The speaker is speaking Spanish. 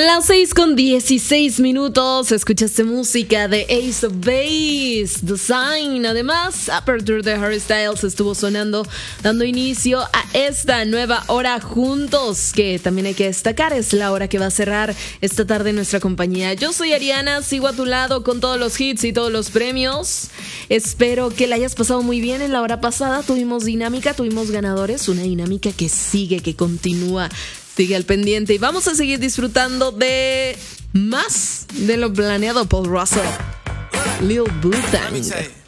Son las 6:16. Escuchaste música de Ace of Base, Design. Además, Aperture de Harry Styles estuvo sonando, dando inicio a esta nueva hora juntos, que también hay que destacar, es la hora que va a cerrar esta tarde nuestra compañía. Yo soy Ariana, sigo a tu lado con todos los hits y todos los premios. Espero que la hayas pasado muy bien. En la hora pasada tuvimos dinámica, tuvimos ganadores, una dinámica que sigue, que continúa. Sigue al pendiente y vamos a seguir disfrutando de más de lo planeado por Russell. Lil Boo Thang.